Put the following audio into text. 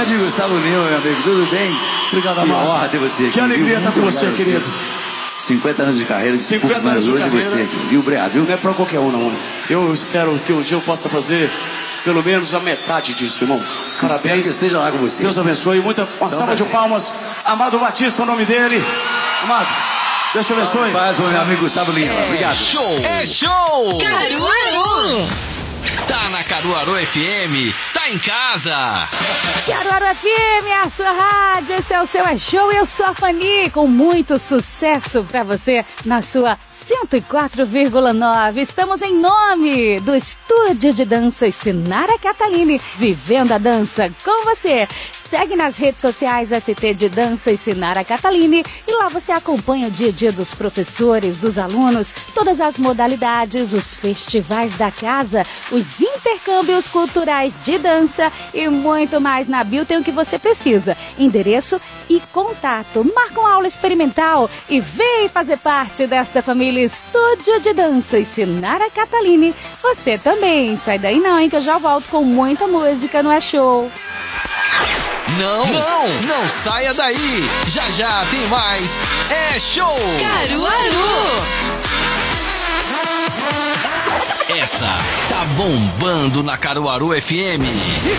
grande Gustavo Lima, meu amigo, tudo bem? Obrigado, Amado. Amado. Que honra ter você aqui. Que alegria estar com você, querido. 50 anos de carreira, 50 anos de carreira. Você aqui, viu, obrigado, viu? Não é pra qualquer um, não. Eu espero que um dia eu possa fazer pelo menos a metade disso, irmão. Parabéns. Espero que eu esteja lá com você. Deus abençoe. Uma salva de palmas. Amado Batista, o nome dele. Amado, Deus te abençoe. Paz, meu amigo Gustavo Lima. Obrigado. É show! Caruaru! Tá na Caruaru FM, tá em casa. Caruaru FM, a sua rádio, esse é o seu É Show, eu sou a Fani, com muito sucesso pra você na sua 104,9. Estamos em nome do Estúdio de Dança Sinara Catalini, vivendo a dança com você. Segue nas redes sociais ST de Dança e Sinara Catalini e lá você acompanha o dia a dia dos professores, dos alunos, todas as modalidades, os festivais da casa, os intercâmbios culturais de dança e muito mais. Na bio tem o que você precisa, endereço e contato. Marca uma aula experimental e vem fazer parte desta família Estúdio de Dança e Sinara Catalini. Você também, sai daí não, hein, que eu já volto com muita música no É Show. Não saia daí. Já tem mais É Show. Caruaru. Essa tá bombando na Caruaru FM.